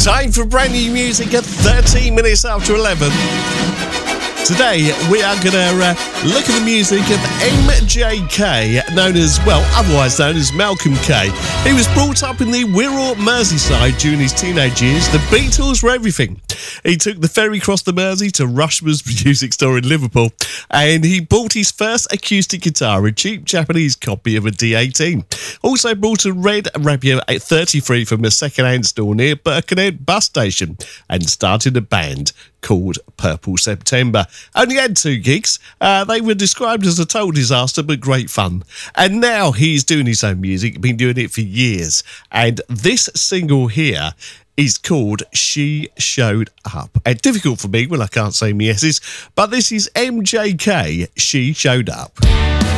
Time for brand new music at 13 minutes after 11. Today, we are going to look at the music of MJK, otherwise known as Malcolm K. He was brought up in the Wirral, Merseyside during his teenage years. The Beatles were everything. He took the ferry across the Mersey to Rushmer's music store in Liverpool, and he bought his first acoustic guitar, a cheap Japanese copy of a D18. Also bought a red Rapio 33 from a second-hand store near Birkenhead bus station, and started a band called Purple September. Only had 2 gigs. They were described as a total disaster, but great fun. And now he's doing his own music, been doing it for years. And this single here is called She Showed Up. And difficult for me when I can't say my S's, but this is MJK, She Showed Up.